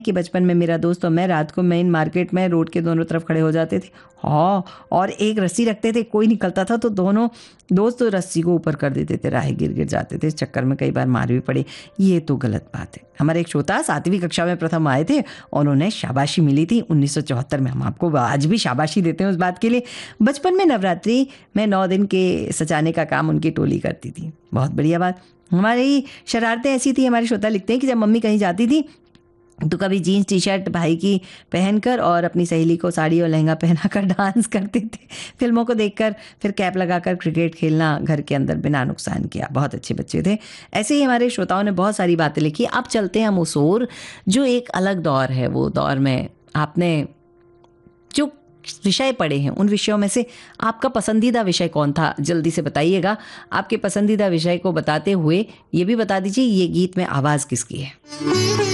कि बचपन में मेरा दोस्त और मैं रात को मेन मार्केट में रोड के दोनों तरफ खड़े हो जाते थे। हाँ, और एक रस्सी रखते थे, कोई निकलता था तो दोनों दोस्त तो रस्सी को ऊपर कर देते थे, राह गिर गिर जाते थे। इस चक्कर में कई बार मार भी पड़ी। ये तो गलत बात है। हमारे एक श्रोता 7वीं कक्षा में प्रथम आए थे और उन्हें शाबाशी मिली थी 1974 में। हम आपको आज भी शाबाशी देते हैं उस बात के लिए। बचपन में नवरात्रि में 9 दिन के सजाने का काम उनकी टोली करती थी। बहुत बढ़िया बात। हमारी शरारतें ऐसी थी, हमारे श्रोता लिखते हैं कि जब मम्मी कहीं जाती थी तो कभी जीन्स टी शर्ट भाई की पहनकर और अपनी सहेली को साड़ी और लहंगा पहनाकर डांस करते थे। फिल्मों को देखकर फिर कैप लगाकर क्रिकेट खेलना घर के अंदर बिना नुकसान किया। बहुत अच्छे बच्चे थे। ऐसे ही हमारे श्रोताओं ने बहुत सारी बातें लिखी। अब चलते हैं हम उस ओर जो एक अलग दौर है। वो दौर में आपने जो विषय पढ़े हैं उन विषयों में से आपका पसंदीदा विषय कौन था? जल्दी से बताइएगा। आपके पसंदीदा विषय को बताते हुए ये भी बता दीजिए ये गीत में आवाज़ किसकी है।